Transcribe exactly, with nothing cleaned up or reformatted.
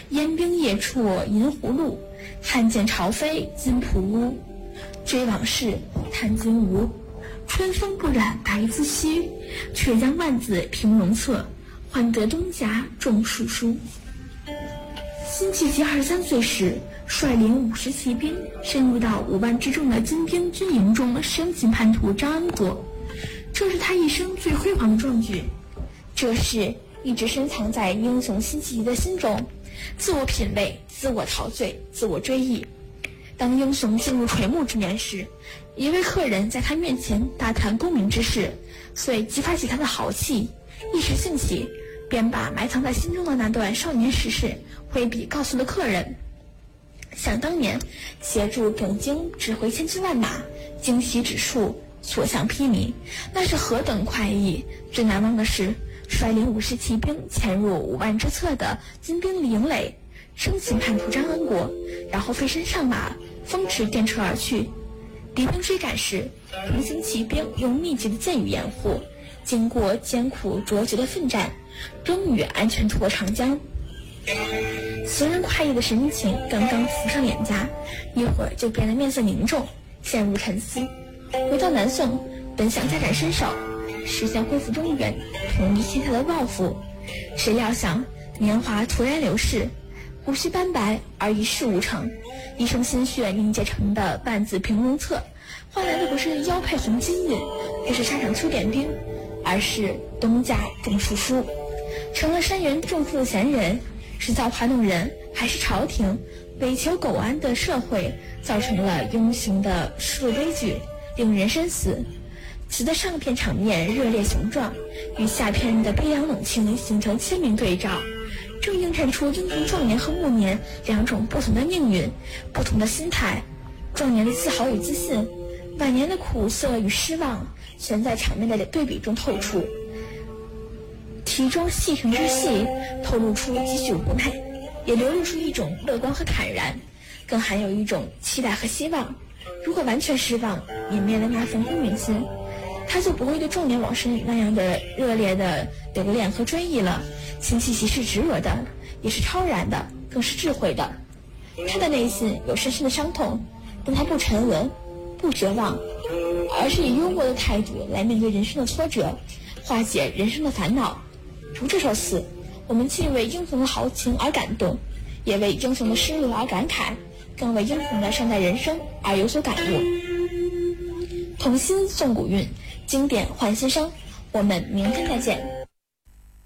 燕兵夜绰银葫芦，汉剑朝飞金蒲屋。追往事，叹今无。春风不染白髭须，却将万字平戎策。换得东家种树书。辛弃疾二十三岁时，率领五十骑兵深入到五万之众的金兵军营中，生擒叛徒张安国，这是他一生最辉煌的壮举。这事一直深藏在英雄辛弃疾的心中，自我品味，自我陶醉，自我追忆。当英雄进入垂暮之年时，一位客人在他面前大谈功名之事，遂激发起他的豪气，一时兴起，便把埋藏在心中的那段少年时事挥笔告诉了客人。想当年协助耿京指挥千军万马，旌旗指数，所向披靡，那是何等快意。最难忘的是率领五十骑兵潜入五万之侧的金兵营垒，生擒叛徒张安国，然后飞身上马，风驰电掣而去。敌兵追赶时，同行骑兵用密集的箭雨掩护，经过艰苦卓绝的奋战，终于安全渡过长江。行人快意的神情刚刚浮上脸颊，一会儿就变得面色凝重，陷入沉思。回到南宋，本想加展身手，实现恢复中原、统一天下的抱负，谁料想年华突然流逝，胡须斑白而一事无成。一生心血凝结成的万字平戎策，换来的不是腰佩红金印，不是沙场出点兵，而是东家种树书。成了山原种树的闲人，是造化弄人，还是朝廷为求苟安的社会造成了英雄的失落悲剧，令人深思。词的上片场面热烈雄壮，与下片的悲凉冷清形成鲜明对照，正映衬出英雄壮年和暮年两种不同的命运，不同的心态。壮年的自豪与自信，晚年的苦涩与失望，全在场面的对比中透出。其中细成之细透露出几许无奈，也流露出一种乐观和坦然，更含有一种期待和希望。如果完全失望，泯灭了那份公允心，他就不会对壮年往事那样的热烈的留恋和追忆了。辛弃疾是直额的，也是超然的，更是智慧的。他的内心有深深的伤痛，但他不沉沦，不绝望，而是以幽默的态度来面对人生的挫折，化解人生的烦恼。如这首词，我们既为英雄的豪情而感动，也为英雄的失落而感慨，更为英雄的善待人生而有所感悟。同心诵古韵，经典换新生，我们明天再见。